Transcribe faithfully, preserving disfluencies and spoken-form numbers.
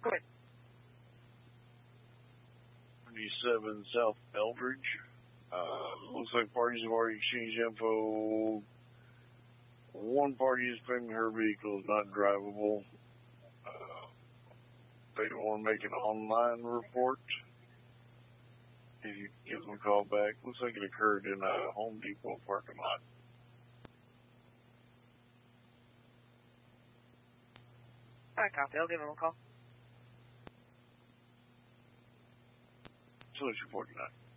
Go ahead. thirty-seven South Eldridge. Uh, looks like parties have already exchanged info. One party is claiming her vehicle is not drivable. Uh, they don't want to make an online report. If you give them a call back, looks like it occurred in a Home Depot parking lot. All right, copy. I'll give him a call. Solution forty-nine.